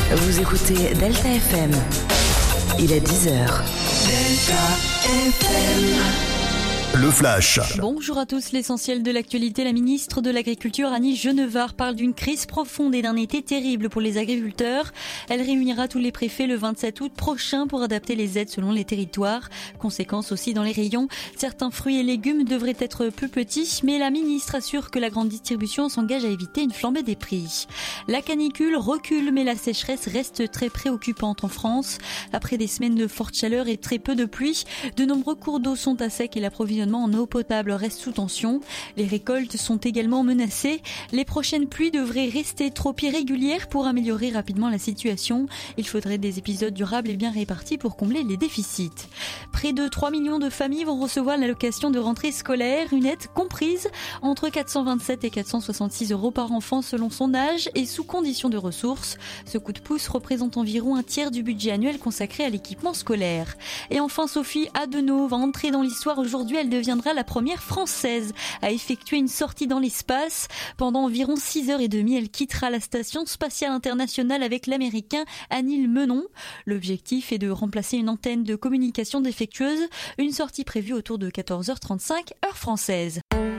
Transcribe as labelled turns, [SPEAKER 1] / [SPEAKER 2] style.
[SPEAKER 1] Vous écoutez Delta FM. Il est 10h. Delta FM.
[SPEAKER 2] Le Flash.
[SPEAKER 3] Bonjour à tous, l'essentiel de l'actualité. La ministre de l'Agriculture, Annie Genevard, parle d'une crise profonde et d'un été terrible pour les agriculteurs. Elle réunira tous les préfets le 27 août prochain pour adapter les aides selon les territoires. Conséquence aussi dans les rayons, certains fruits et légumes devraient être plus petits, mais la ministre assure que la grande distribution s'engage à éviter une flambée des prix. La canicule recule, mais la sécheresse reste très préoccupante en France. Après des semaines de forte chaleur et très peu de pluie, de nombreux cours d'eau sont à sec et l'approvisionnement en eau potable reste sous tension. Les récoltes sont également menacées. Les prochaines pluies devraient rester trop irrégulières pour améliorer rapidement la situation. Il faudrait des épisodes durables et bien répartis pour combler les déficits. Près de 3 millions de familles vont recevoir l'allocation de rentrée scolaire, une aide comprise entre 427 et 466 euros par enfant selon son âge et sous condition de ressources. Ce coup de pouce représente environ un tiers du budget annuel consacré à l'équipement scolaire. Et enfin, Sophie Adenau va entrer dans l'histoire aujourd'hui. Elle deviendra la première française à effectuer une sortie dans l'espace. Pendant environ 6h30, elle quittera la station spatiale internationale avec l'américain Anil Menon. L'objectif est de remplacer une antenne de communication défectueuse, une sortie prévue autour de 14h35 heure française.